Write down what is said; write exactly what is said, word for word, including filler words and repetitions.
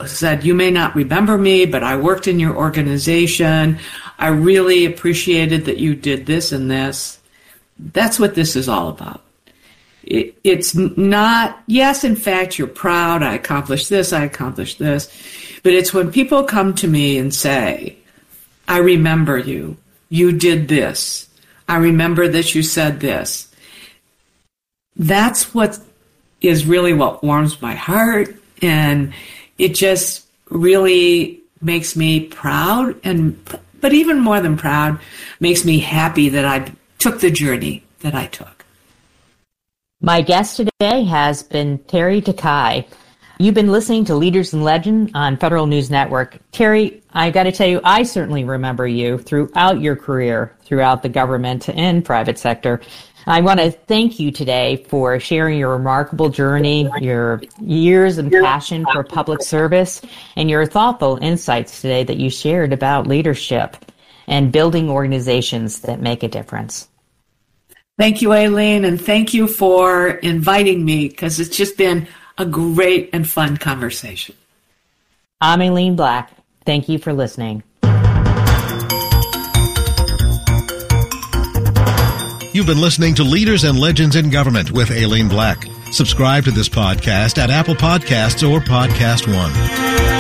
said, you may not remember me, but I worked in your organization. I really appreciated that you did this and this. That's what this is all about. It, it's not, yes, in fact, you're proud. I accomplished this, I accomplished this. But it's when people come to me and say, I remember you. You did this. I remember that you said this. That's what is really what warms my heart. And it just really makes me proud. And but even more than proud, makes me happy that I took the journey that I took. My guest today has been Terry Takai. You've been listening to Leaders and Legends on Federal News Network. Terry, I got to tell you, I certainly remember you throughout your career, throughout the government and private sector. I want to thank you today for sharing your remarkable journey, your years and passion for public service, and your thoughtful insights today that you shared about leadership and building organizations that make a difference. Thank you, Aileen, and thank you for inviting me, because it's just been a great and fun conversation. I'm Aileen Black. Thank you for listening. You've been listening to Leaders and Legends in Government with Aileen Black. Subscribe to this podcast at Apple Podcasts or Podcast One.